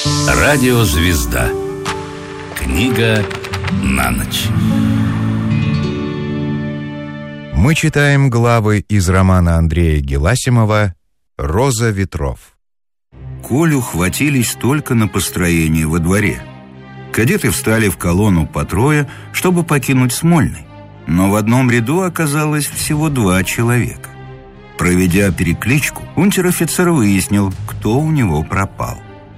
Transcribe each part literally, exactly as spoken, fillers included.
Радиозвезда. Книга на ночь. Мы читаем главы из романа Андрея Геласимова «Роза ветров». Колю хватились только на построение во дворе. Кадеты встали в колонну по трое, чтобы покинуть Смольный. Но в одном ряду оказалось всего два человека. Проведя перекличку, унтер-офицер выяснил, кто у него пропал.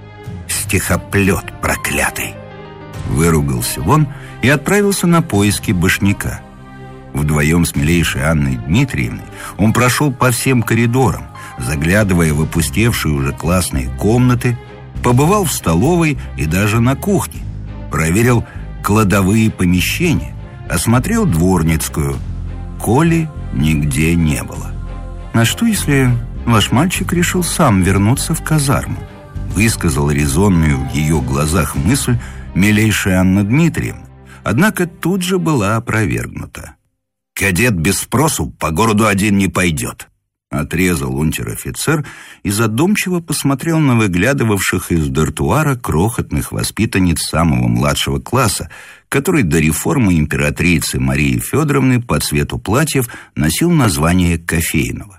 «Стихоплет проклятый!» Выругался он и отправился на поиски башняка. Вдвоем с милейшей Анной Дмитриевной он прошел по всем коридорам, заглядывая в опустевшие уже классные комнаты, побывал в столовой и даже на кухне, проверил кладовые помещения, осмотрел дворницкую. Коли нигде не было. «А что, если ваш мальчик решил сам вернуться в казарму?» высказала резонную в ее глазах мысль милейшая Анна Дмитриевна, однако тут же была опровергнута. «Кадет без спросу по городу один не пойдет», — отрезал унтер-офицер и задумчиво посмотрел на выглядывавших из дартуара крохотных воспитанниц самого младшего класса, который до реформы императрицы Марии Федоровны по цвету платьев носил название кофейного.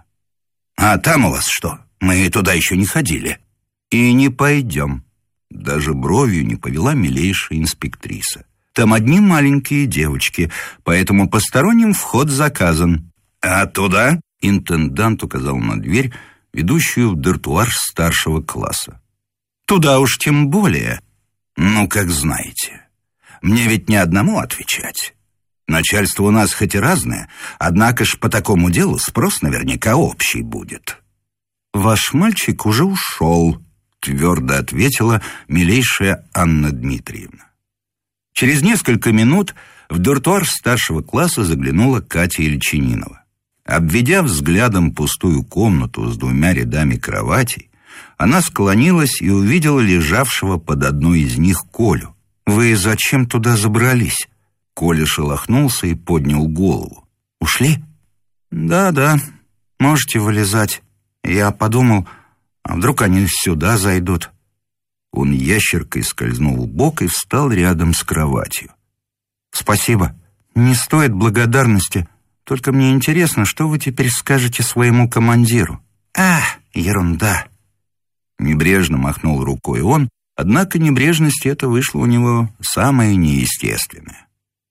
«А там у вас что? Мы туда еще не ходили». «И не пойдем», — даже бровью не повела милейшая инспектриса. «Там одни маленькие девочки, поэтому посторонним вход заказан». «А туда?» — интендант указал на дверь, ведущую в дартуар старшего класса. «Туда уж тем более. Ну, как знаете. Мне ведь не одному отвечать. Начальство у нас хоть и разное, однако ж по такому делу спрос наверняка общий будет». «Ваш мальчик уже ушел», — твердо ответила милейшая Анна Дмитриевна. Через несколько минут в дартуар старшего класса заглянула Катя Ильчининова. Обведя взглядом пустую комнату с двумя рядами кроватей, она склонилась и увидела лежавшего под одной из них Колю. «Вы зачем туда забрались?» Коля шелохнулся и поднял голову. «Ушли?» «Да-да, можете вылезать. Я подумал, а вдруг они сюда зайдут?» Он ящеркой скользнул в бок и встал рядом с кроватью. «Спасибо. Не стоит благодарности. Только мне интересно, что вы теперь скажете своему командиру?» «А, ерунда!» Небрежно махнул рукой он, однако небрежность эта вышла у него самое неестественное.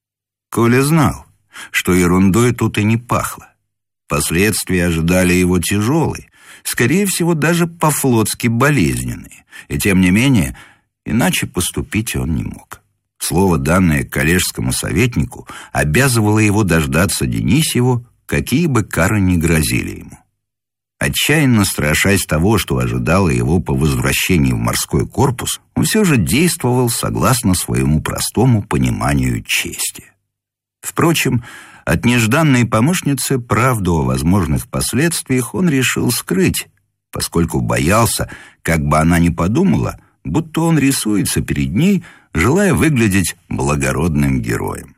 Коля знал, что ерундой тут и не пахло. Последствия ожидали его тяжелые, скорее всего, даже по-флотски болезненные, и тем не менее, иначе поступить он не мог. Слово, данное коллежскому советнику, обязывало его дождаться Денисьеву, какие бы кары ни грозили ему. Отчаянно страшась того, что ожидало его по возвращении в морской корпус, он все же действовал согласно своему простому пониманию чести. Впрочем, от нежданной помощницы правду о возможных последствиях он решил скрыть, поскольку боялся, как бы она ни подумала, будто он рисуется перед ней, желая выглядеть благородным героем.